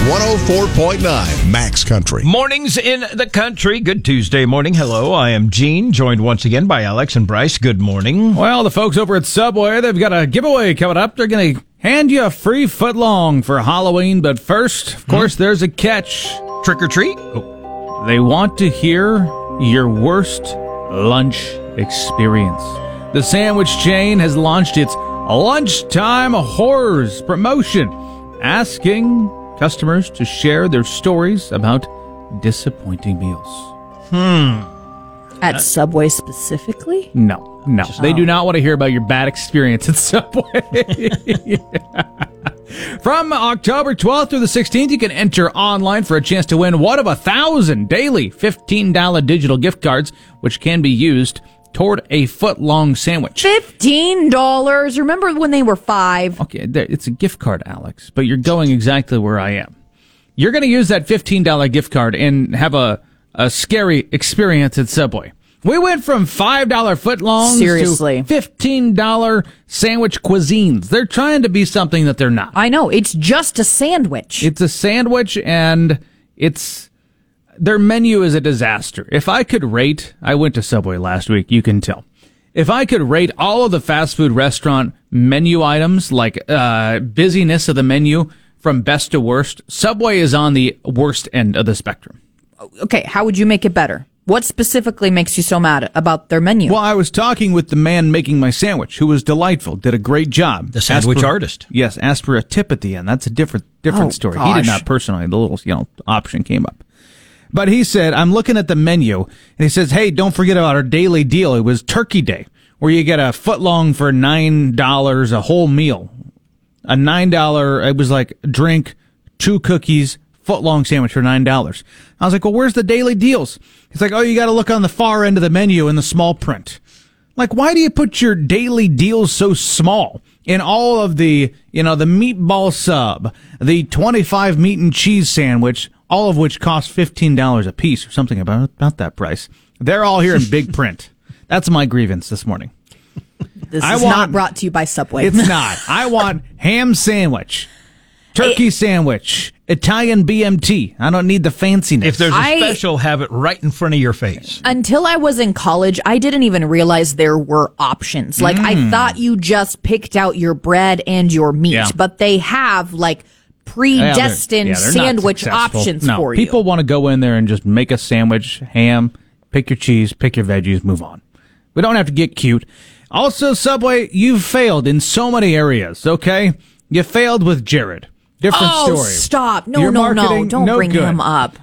104.9 Max Country. Mornings in the country. Good Tuesday morning. Hello, I am Gene, joined once again by Alex and Bryce. Good morning. Well, the folks over at Subway, they've got a giveaway coming up. They're going to hand you a free footlong for Halloween. But first, of course, there's a catch. Trick or treat? They want to hear your worst lunch experience. The sandwich chain has launched its Lunchtime Horrors promotion, asking customers to share their stories about disappointing meals. At Subway specifically? No. They do not want to hear about your bad experience at Subway. From October 12th through the 16th, you can enter online for a chance to win one of 1,000 daily $15 digital gift cards, which can be used toward a foot-long sandwich. $15. Remember when they were $5? Okay, it's a gift card, Alex, but you're going exactly where I am. You're going to use that $15 gift card and have a scary experience at Subway. We went from $5 footlongs Seriously. to $15 sandwich cuisines. They're trying to be something that they're not. I know. It's just a sandwich. It's a sandwich, and their menu is a disaster. If I could rate, I went to Subway last week, you can tell. If I could rate all of the fast food restaurant menu items, like busyness of the menu from best to worst, Subway is on the worst end of the spectrum. Okay, how would you make it better? What specifically makes you so mad about their menu? Well, I was talking with the man making my sandwich, who was delightful, did a great job. The sandwich artist. Yes, asked for a tip at the end. That's a different story. Gosh. He did not personally. The little option came up. But he said, I'm looking at the menu, and he says, hey, don't forget about our daily deal. It was Turkey Day, where you get a footlong for $9, a whole meal. A $9, it was like drink, 2 cookies, footlong sandwich for $9. I was like, well, where's the daily deals? He's like, oh, you got to look on the far end of the menu in the small print. Like, why do you put your daily deals so small? In all of the, the meatball sub, the 25 meat and cheese sandwich, all of which cost $15 a piece or something about that price. They're all here in big print. That's my grievance this morning. This is not brought to you by Subway. It's not. I want ham sandwich, turkey sandwich, Italian BMT. I don't need the fanciness. If there's a special, have it right in front of your face. Until I was in college, I didn't even realize there were options. Like, I thought you just picked out your bread and your meat, but they have, predestined sandwich options for you. People want to go in there and just make a sandwich, ham, pick your cheese, pick your veggies, move on. We don't have to get cute. Also, Subway, you've failed in so many areas, okay? You failed with Jared. Different story. Oh, stop. No, Your no, marketing, Don't no bring good. him up.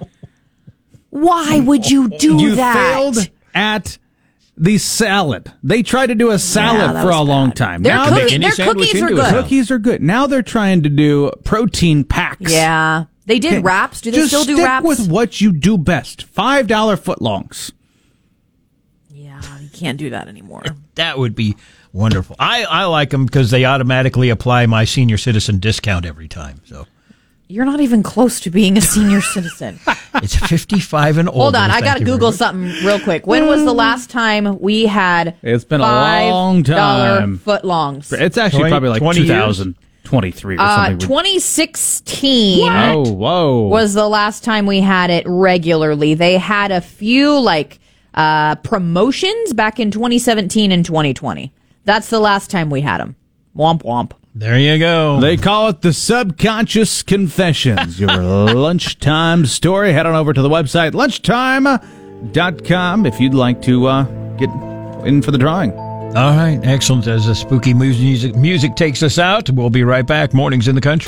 Why would you do that? You failed at the salad. They tried to do a salad that for was a long bad. time. Their Now cookies are good. Cookies are good. Now they're trying to do protein packs. Yeah. They did wraps. Do they still do wraps? Just stick with what you do best. $5 footlongs. Yeah, you can't do that anymore. That would be wonderful. I like them because they automatically apply my senior citizen discount every time. So You're not even close to being a senior citizen. It's 55 and older. Hold on, I got to Google something real quick. When was the last time we had It's been a long time. footlongs? It's actually probably like 2023 or something. 2016 Whoa. was the last time we had it regularly. They had a few promotions back in 2017 and 2020. That's the last time we had them. Womp womp. There you go. They call it the Subconscious Confessions, your lunchtime story. Head on over to the website, lunchtime.com, if you'd like to get in for the drawing. All right, excellent. As the spooky music takes us out, we'll be right back. Mornings in the Country.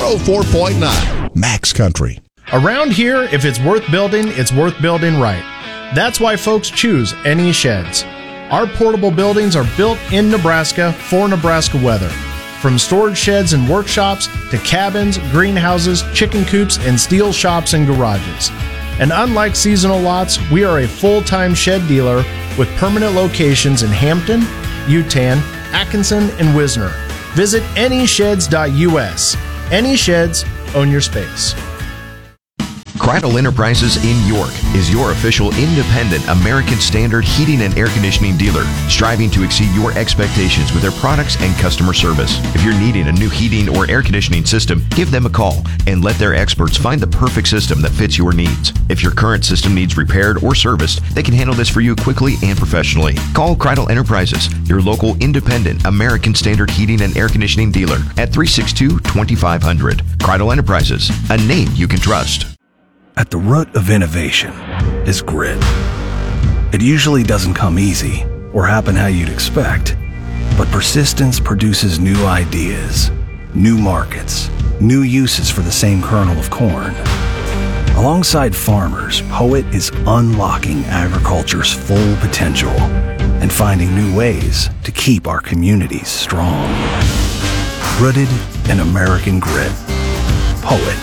104.9 Max Country. Around here, if it's worth building right. That's why folks choose NE Sheds. Our portable buildings are built in Nebraska for Nebraska weather. From storage sheds and workshops to cabins, greenhouses, chicken coops, and steel shops and garages. And unlike seasonal lots, we are a full-time shed dealer with permanent locations in Hampton, Utan, Atkinson, and Wisner. Visit nesheds.us. NE Sheds, own your space. Cradle Enterprises in York is your official independent American Standard heating and air conditioning dealer, striving to exceed your expectations with their products and customer service. If you're needing a new heating or air conditioning system, give them a call and let their experts find the perfect system that fits your needs. If your current system needs repaired or serviced, they can handle this for you quickly and professionally. Call Cradle Enterprises, your local independent American Standard heating and air conditioning dealer at 362-2500. Cradle Enterprises, a name you can trust. At the root of innovation is grit. It usually doesn't come easy or happen how you'd expect, but persistence produces new ideas, new markets, new uses for the same kernel of corn. Alongside farmers, Poet is unlocking agriculture's full potential and finding new ways to keep our communities strong. Rooted in American grit. Poet.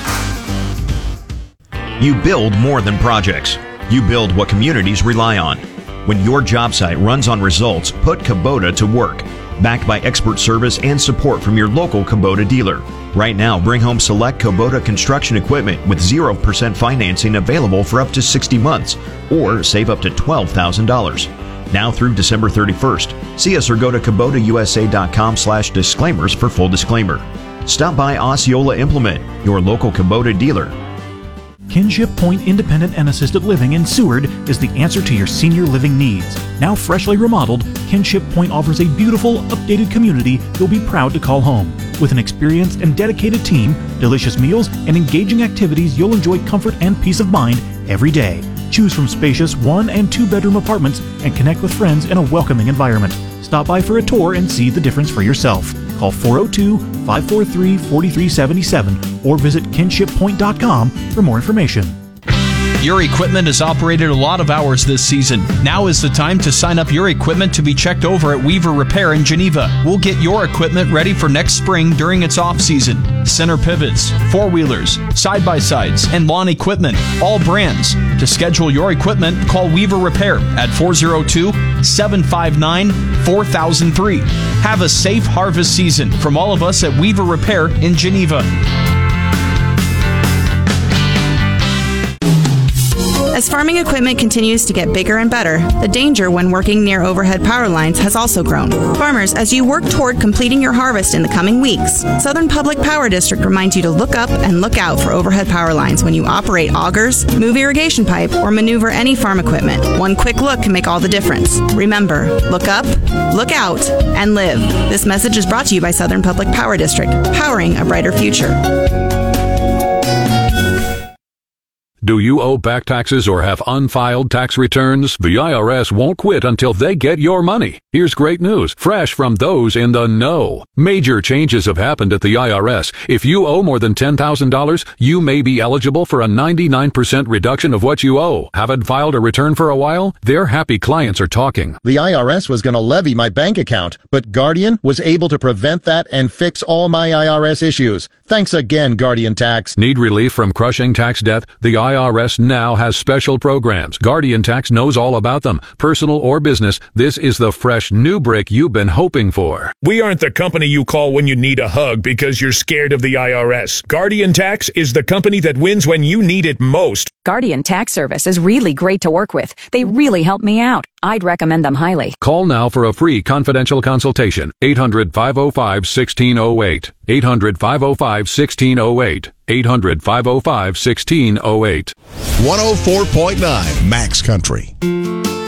You build more than projects. You build what communities rely on. When your job site runs on results, put Kubota to work. Backed by expert service and support from your local Kubota dealer. Right now, bring home select Kubota construction equipment with 0% financing available for up to 60 months, or save up to $12,000. Now through December 31st. See us or go to KubotaUSA.com/disclaimers for full disclaimer. Stop by Osceola Implement, your local Kubota dealer. Kinship Point Independent and Assisted Living in Seward is the answer to your senior living needs. Now freshly remodeled, Kinship Point offers a beautiful, updated community you'll be proud to call home. With an experienced and dedicated team, delicious meals, and engaging activities, you'll enjoy comfort and peace of mind every day. Choose from spacious 1- and 2-bedroom apartments and connect with friends in a welcoming environment. Stop by for a tour and see the difference for yourself. Call 402-543-4377 or visit kinshippoint.com for more information. Your equipment has operated a lot of hours this season. Now is the time to sign up your equipment to be checked over at Weaver Repair in Geneva. We'll get your equipment ready for next spring during its off-season. Center pivots, four-wheelers, side-by-sides, and lawn equipment, all brands. To schedule your equipment, call Weaver Repair at 402-759-4003. Have a safe harvest season from all of us at Weaver Repair in Geneva. As farming equipment continues to get bigger and better, the danger when working near overhead power lines has also grown. Farmers, as you work toward completing your harvest in the coming weeks, Southern Public Power District reminds you to look up and look out for overhead power lines when you operate augers, move irrigation pipe, or maneuver any farm equipment. One quick look can make all the difference. Remember, look up, look out, and live. This message is brought to you by Southern Public Power District, powering a brighter future. Do you owe back taxes or have unfiled tax returns? The IRS won't quit until they get your money. Here's great news, fresh from those in the know. Major changes have happened at the IRS. If you owe more than $10,000, you may be eligible for a 99% reduction of what you owe. Haven't filed a return for a while? Their happy clients are talking. The IRS was going to levy my bank account, but Guardian was able to prevent that and fix all my IRS issues. Thanks again, Guardian Tax. Need relief from crushing tax debt? The IRS now has special programs. Guardian Tax knows all about them. Personal or business, this is the fresh new break you've been hoping for. We aren't the company you call when you need a hug because you're scared of the IRS. Guardian Tax is the company that wins when you need it most. Guardian Tax Service is really great to work with. They really help me out. I'd recommend them highly. Call now for a free confidential consultation. 800-505-1608. 800-505-1608. 800-505-1608. 104.9 Max Country.